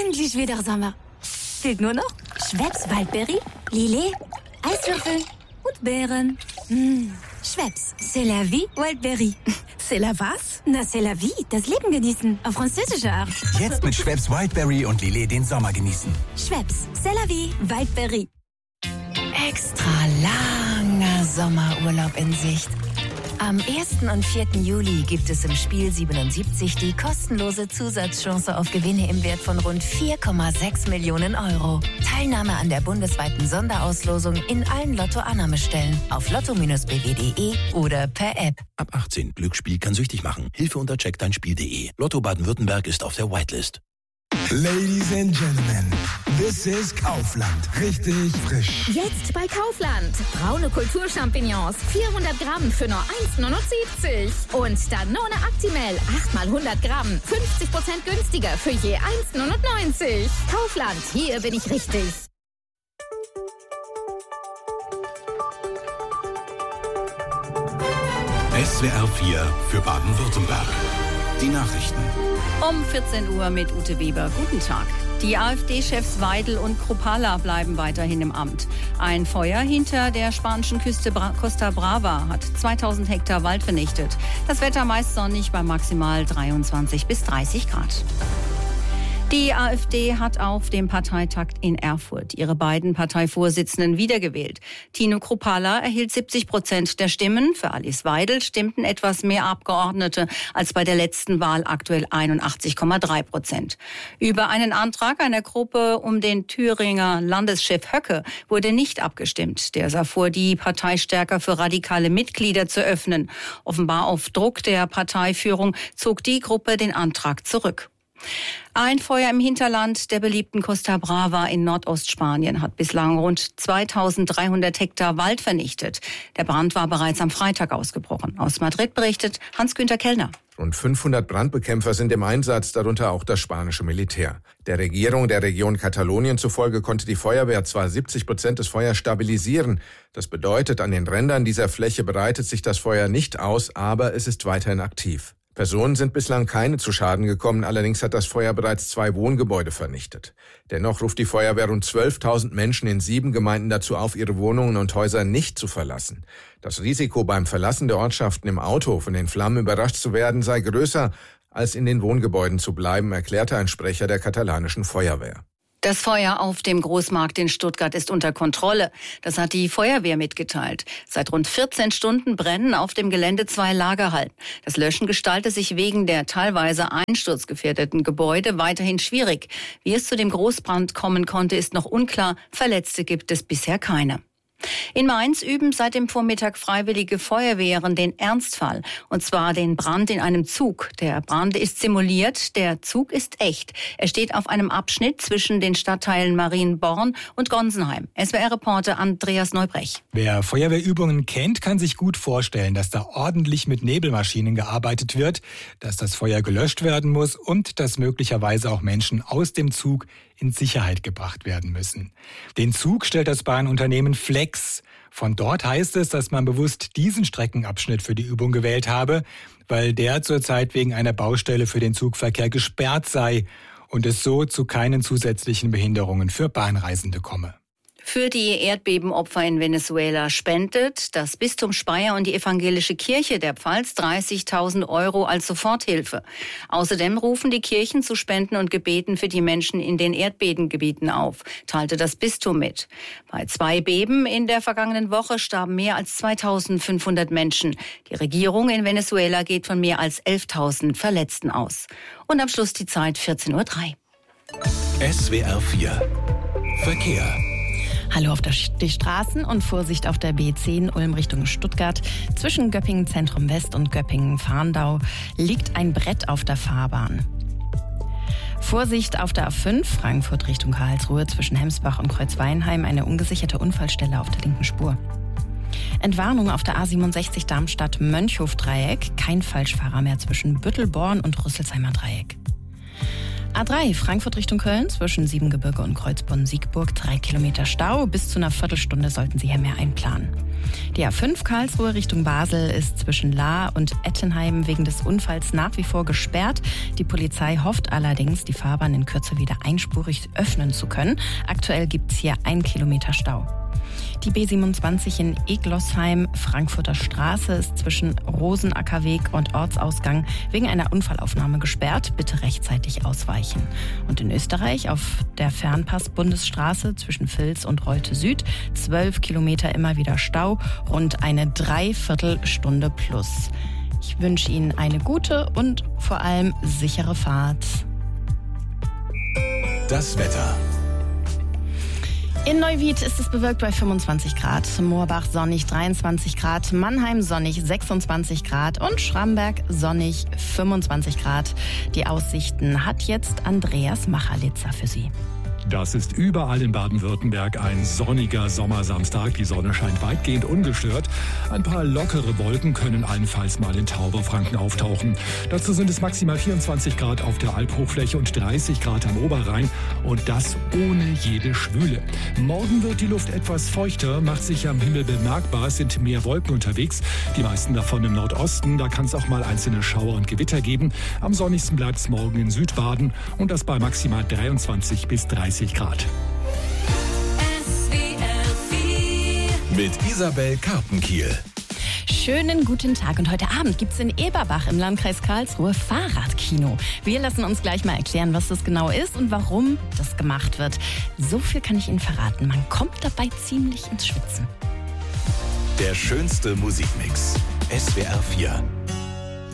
endlich wieder Sommer. Fehlt nur noch Schweppes Waldbeere, Lillet, Eiswürfel und Beeren. Schweppes, c'est la vie Wildberry. C'est la was? Na, c'est la vie, das Leben genießen, auf französische Art. Jetzt mit Schweppes Wildberry und Lillet den Sommer genießen. Schweppes, c'est la vie Wildberry. Extra langer Sommerurlaub in Sicht. Am 1. und 4. Juli gibt es im Spiel 77 die kostenlose Zusatzchance auf Gewinne im Wert von rund 4,6 Millionen Euro. Teilnahme an der bundesweiten Sonderauslosung in allen Lotto-Annahmestellen auf lotto-bw.de oder per App. Ab 18. Glücksspiel kann süchtig machen. Hilfe unter checkdeinspiel.de. Lotto Baden-Württemberg ist auf der Whitelist. Ladies and Gentlemen, this is Kaufland. Richtig frisch. Jetzt bei Kaufland. Braune Kulturchampignons, 400 Gramm für nur 1,79 €. Und Danone Actimel, 8 mal 100 Gramm, 50% günstiger für je 1,99 €. Kaufland, hier bin ich richtig. SWR 4 für Baden-Württemberg. Die Nachrichten. Um 14 Uhr mit Ute Weber. Guten Tag. Die AfD-Chefs Weidel und Kruppalla bleiben weiterhin im Amt. Ein Feuer hinter der spanischen Küste Costa Brava hat 2000 Hektar Wald vernichtet. Das Wetter meist sonnig bei maximal 23 bis 30 Grad. Die AfD hat auf dem Parteitag in Erfurt ihre beiden Parteivorsitzenden wiedergewählt. Tino Kruppalla erhielt 70% der Stimmen. Für Alice Weidel stimmten etwas mehr Abgeordnete als bei der letzten Wahl, aktuell 81,3%. Über einen Antrag einer Gruppe um den Thüringer Landeschef Höcke wurde nicht abgestimmt. Der sah vor, die Partei stärker für radikale Mitglieder zu öffnen. Offenbar auf Druck der Parteiführung zog die Gruppe den Antrag zurück. Ein Feuer im Hinterland der beliebten Costa Brava in Nordostspanien hat bislang rund 2300 Hektar Wald vernichtet. Der Brand war bereits am Freitag ausgebrochen. Aus Madrid berichtet Hans-Günther Kellner. Rund 500 Brandbekämpfer sind im Einsatz, darunter auch das spanische Militär. Der Regierung der Region Katalonien zufolge konnte die Feuerwehr zwar 70% des Feuers stabilisieren. Das bedeutet, an den Rändern dieser Fläche breitet sich das Feuer nicht aus, aber es ist weiterhin aktiv. Personen sind bislang keine zu Schaden gekommen, allerdings hat das Feuer bereits 2 Wohngebäude vernichtet. Dennoch ruft die Feuerwehr rund 12.000 Menschen in 7 Gemeinden dazu auf, ihre Wohnungen und Häuser nicht zu verlassen. Das Risiko beim Verlassen der Ortschaften im Auto von den Flammen überrascht zu werden sei größer, als in den Wohngebäuden zu bleiben, erklärte ein Sprecher der katalanischen Feuerwehr. Das Feuer auf dem Großmarkt in Stuttgart ist unter Kontrolle. Das hat die Feuerwehr mitgeteilt. Seit rund 14 Stunden brennen auf dem Gelände 2 Lagerhallen. Das Löschen gestaltet sich wegen der teilweise einsturzgefährdeten Gebäude weiterhin schwierig. Wie es zu dem Großbrand kommen konnte, ist noch unklar. Verletzte gibt es bisher keine. In Mainz üben seit dem Vormittag freiwillige Feuerwehren den Ernstfall, und zwar den Brand in einem Zug. Der Brand ist simuliert, der Zug ist echt. Er steht auf einem Abschnitt zwischen den Stadtteilen Marienborn und Gonsenheim. SWR-Reporter Andreas Neubrech. Wer Feuerwehrübungen kennt, kann sich gut vorstellen, dass da ordentlich mit Nebelmaschinen gearbeitet wird, dass das Feuer gelöscht werden muss und dass möglicherweise auch Menschen aus dem Zug in Sicherheit gebracht werden müssen. Den Zug stellt das Bahnunternehmen Flex. Von dort heißt es, dass man bewusst diesen Streckenabschnitt für die Übung gewählt habe, weil der zurzeit wegen einer Baustelle für den Zugverkehr gesperrt sei und es so zu keinen zusätzlichen Behinderungen für Bahnreisende komme. Für die Erdbebenopfer in Venezuela spendet das Bistum Speyer und die Evangelische Kirche der Pfalz 30.000 € als Soforthilfe. Außerdem rufen die Kirchen zu Spenden und Gebeten für die Menschen in den Erdbebengebieten auf, teilte das Bistum mit. Bei 2 Beben in der vergangenen Woche starben mehr als 2.500 Menschen. Die Regierung in Venezuela geht von mehr als 11.000 Verletzten aus. Und am Schluss die Zeit 14:03 Uhr. SWR 4 Verkehr. Hallo auf die Straßen und Vorsicht auf der B10 Ulm Richtung Stuttgart. Zwischen Göppingen Zentrum West und Göppingen Farndau liegt ein Brett auf der Fahrbahn. Vorsicht auf der A5 Frankfurt Richtung Karlsruhe zwischen Hemsbach und Kreuzweinheim, eine ungesicherte Unfallstelle auf der linken Spur. Entwarnung auf der A67 Darmstadt-Mönchhof-Dreieck, kein Falschfahrer mehr zwischen Büttelborn und Rüsselsheimer Dreieck. A3 Frankfurt Richtung Köln zwischen Siebengebirge und Kreuzbronn-Siegburg 3 Kilometer Stau. Bis zu einer Viertelstunde sollten Sie hier mehr einplanen. Die A5 Karlsruhe Richtung Basel ist zwischen Lahr und Ettenheim wegen des Unfalls nach wie vor gesperrt. Die Polizei hofft allerdings, die Fahrbahn in Kürze wieder einspurig öffnen zu können. Aktuell gibt es hier 1 Kilometer Stau. Die B27 in Eglosheim, Frankfurter Straße, ist zwischen Rosenackerweg und Ortsausgang wegen einer Unfallaufnahme gesperrt. Bitte rechtzeitig ausweichen. Und in Österreich auf der Fernpass-Bundesstraße zwischen Vils und Rolte Süd 12 Kilometer immer wieder Stau, rund eine Dreiviertelstunde plus. Ich wünsche Ihnen eine gute und vor allem sichere Fahrt. Das Wetter. In Neuwied ist es bewölkt bei 25 Grad, Moorbach sonnig 23 Grad, Mannheim sonnig 26 Grad und Schramberg sonnig 25 Grad. Die Aussichten hat jetzt Andreas Machalitzer für Sie. Das ist überall in Baden-Württemberg ein sonniger Sommersamstag. Die Sonne scheint weitgehend ungestört. Ein paar lockere Wolken können allenfalls mal in Tauberfranken auftauchen. Dazu sind es maximal 24 Grad auf der Alphochfläche und 30 Grad am Oberrhein. Und das ohne jede Schwüle. Morgen wird die Luft etwas feuchter, macht sich am Himmel bemerkbar. Es sind mehr Wolken unterwegs, die meisten davon im Nordosten. Da kann es auch mal einzelne Schauer und Gewitter geben. Am sonnigsten bleibt es morgen in Südbaden und das bei maximal 23 bis 30 Grad. Mit Isabel Karpenkiel. Schönen guten Tag und heute Abend gibt es in Eberbach im Landkreis Karlsruhe Fahrradkino. Wir lassen uns gleich mal erklären, was das genau ist und warum das gemacht wird. So viel kann ich Ihnen verraten, man kommt dabei ziemlich ins Schwitzen. Der schönste Musikmix. SWR 4.